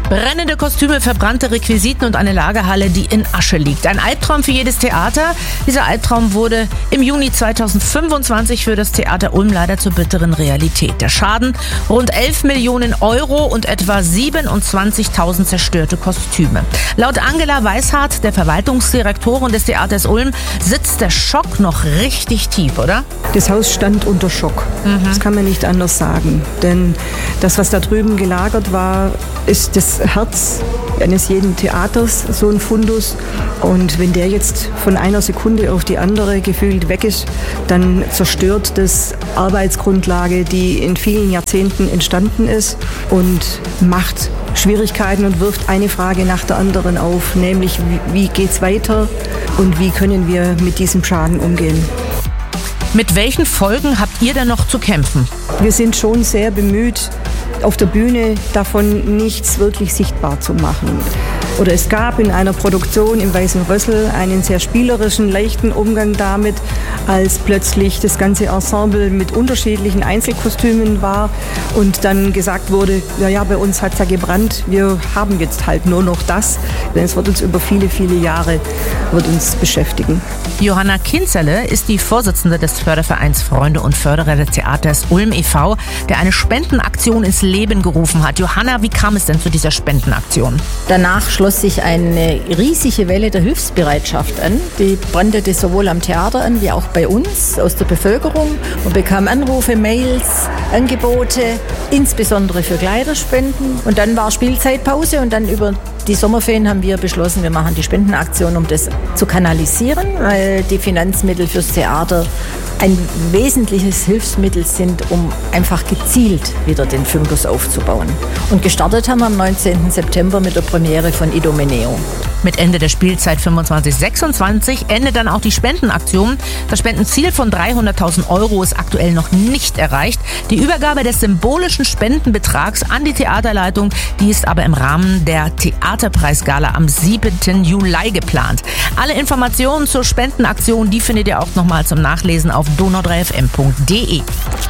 Brennende Kostüme, verbrannte Requisiten und eine Lagerhalle, die in Asche liegt. Ein Albtraum für jedes Theater. Dieser Albtraum wurde im Juni 2025 für das Theater Ulm leider zur bitteren Realität. Der Schaden: rund 11 Millionen Euro und etwa 27.000 zerstörte Kostüme. Laut Angela Weishardt, der Verwaltungsdirektorin des Theaters Ulm, sitzt der Schock noch richtig tief, oder? Das Haus stand unter Schock. Das kann man nicht anders sagen. Denn das, was da drüben gelagert war, ist das Herz eines jeden Theaters, so ein Fundus. Und wenn der jetzt von einer Sekunde auf die andere gefühlt weg ist, dann zerstört das Arbeitsgrundlage, die in vielen Jahrzehnten entstanden ist, und macht Schwierigkeiten und wirft eine Frage nach der anderen auf, nämlich wie geht's weiter und wie können wir mit diesem Schaden umgehen. Mit welchen Folgen habt ihr denn noch zu kämpfen? Wir sind schon sehr bemüht, auf der Bühne davon nichts wirklich sichtbar zu machen. Oder es gab in einer Produktion im Weißen Rössel einen sehr spielerischen, leichten Umgang damit, als plötzlich das ganze Ensemble mit unterschiedlichen Einzelkostümen war und dann gesagt wurde, ja, bei uns hat es ja gebrannt, wir haben jetzt halt nur noch das. Denn es wird uns über viele, viele Jahre beschäftigen. Johanna Kinzerle ist die Vorsitzende des Fördervereins Freunde und Förderer des Theaters Ulm e.V., der eine Spendenaktion ins Leben gerufen hat. Johanna, wie kam es denn zu dieser Spendenaktion? Danach schloss sich eine riesige Welle der Hilfsbereitschaft an. Die brandete sowohl am Theater an, wie auch bei uns aus der Bevölkerung. Man bekam Anrufe, Mails, Angebote, insbesondere für Kleiderspenden. Und dann war Spielzeitpause und dann über die Sommerferien haben wir beschlossen, wir machen die Spendenaktion, um das zu kanalisieren, weil die Finanzmittel fürs Theater ein wesentliches Hilfsmittel sind, um einfach gezielt wieder den Fundus aufzubauen. Und gestartet haben wir am 19. September mit der Premiere von Idomeneo. Mit Ende der Spielzeit 25/26 endet dann auch die Spendenaktion. Das Spendenziel von 300.000 Euro ist aktuell noch nicht erreicht. Die Übergabe des symbolischen Spendenbetrags an die Theaterleitung, die ist aber im Rahmen der Theaterpreisgala am 7. Juli geplant. Alle Informationen zur Spendenaktion, die findet ihr auch nochmal zum Nachlesen auf donau3fm.de.